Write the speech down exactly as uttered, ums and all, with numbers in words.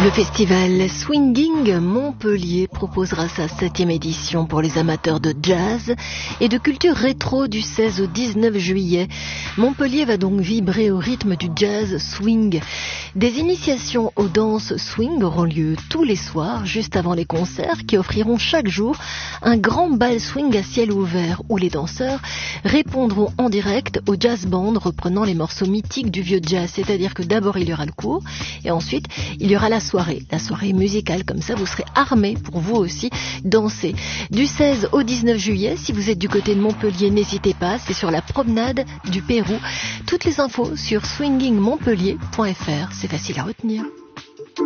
Le festival Swinging Montpellier proposera sa septième édition pour les amateurs de jazz et de culture rétro du seize au dix-neuf juillet. Montpellier va donc vibrer au rythme du jazz swing. Des initiations aux danses swing auront lieu tous les soirs, juste avant les concerts, qui offriront chaque jour un grand bal swing à ciel ouvert, où les danseurs répondront en direct aux jazz bands reprenant les morceaux mythiques du vieux jazz. C'est-à-dire que d'abord il y aura le cours, et ensuite il y aura la soirée, la soirée musicale, comme ça vous serez armés pour vous aussi danser. Du seize au dix-neuf juillet, si vous êtes du côté de Montpellier, n'hésitez pas, c'est sur la promenade du Pérou. Toutes les infos sur swinging montpellier point f r, c'est facile à retenir.